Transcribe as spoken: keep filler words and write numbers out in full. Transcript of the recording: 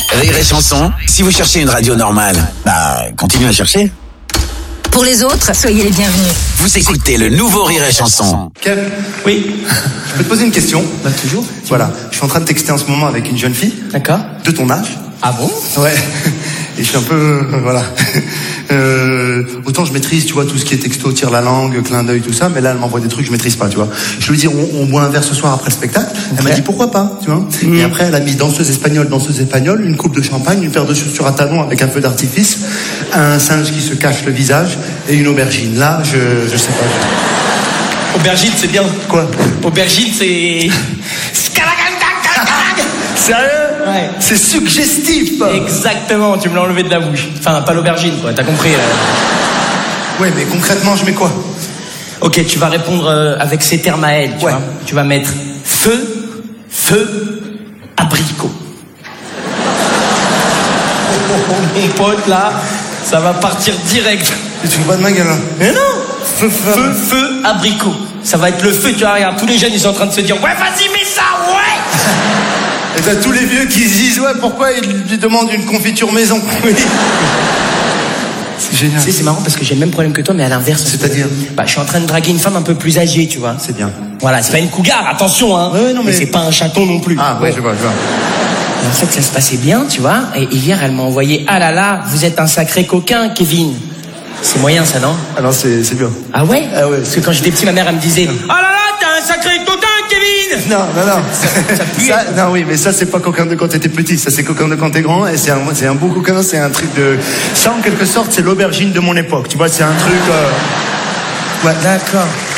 Rire et Chanson, si vous cherchez une radio normale, bah, continuez à chercher. Pour les autres, soyez les bienvenus. Vous écoutez le nouveau Rire et Chanson. Kev, Oui. je peux te poser une question? Bah toujours. Voilà, je suis en train de texter en ce moment avec une jeune fille. D'accord. De ton âge. Ah bon? Ouais. Et je suis un peu... euh, voilà. Euh, autant je maîtrise, tu vois, tout ce qui est texto, tire la langue, clin d'œil, tout ça, mais là, elle m'envoie des trucs que je maîtrise pas, tu vois. Je lui dis, on, on boit un verre ce soir après le spectacle. Elle m'a dit, pourquoi pas, tu vois. Mmh. Et après, elle a mis danseuse espagnole, danseuse espagnole, une coupe de champagne, une paire de chaussures à talons avec un feu d'artifice, un singe qui se cache le visage et une aubergine. Là, je, je sais pas. Aubergine, c'est bien. Quoi? Aubergine, c'est... Sérieux? Ouais. C'est suggestif. Exactement, tu me l'as enlevé de la bouche. Enfin, pas l'aubergine, quoi, t'as compris. euh. Ouais, mais concrètement, je mets quoi? Ok, tu vas répondre euh, avec ces termes à elle, tu Ouais. vois. Tu vas mettre feu, feu, abricot. Oh, oh, oh, mon pote, là, ça va partir direct. Tu te fous pas de ma gueule, hein? Mais non! Feu, feu, feu, feu, abricot. Ça va être le feu, tu vois, regarde, tous les jeunes, ils sont en train de se dire, ouais, vas-y, mets ça, ouais! Et t'as tous les vieux qui se disent, ouais, pourquoi ils lui demandent une confiture maison? Oui. C'est génial. Tu sais, c'est marrant parce que j'ai le même problème que toi, mais à l'inverse. C'est-à-dire? Bah, je suis en train de draguer une femme un peu plus âgée, tu vois. C'est bien. Voilà, c'est pas une cougar, attention, hein. Ouais, ouais, non, mais- c'est pas un chaton non plus. Ah, ouais, je vois, je vois. Et en fait, ça se passait bien, tu vois. Et hier, elle m'a envoyé, ah là là, vous êtes un sacré coquin, Kevin. C'est moyen, ça, non? Ah non, c'est, c'est bien. Ah ouais? Ah ouais. Parce que quand j'étais petit, ma mère, elle me disait, ah là là, t'es un sacré coquin, Kevin! Non, non, non. ça pue. Ça, non, oui, mais ça, c'est pas coquin de quand t'étais petit. Ça, c'est coquin de quand t'es grand. Et c'est un, c'est un beau coquin. C'est un truc de... Ça, en quelque sorte, c'est l'aubergine de mon époque. Tu vois, c'est un truc... euh, Ouais. D'accord.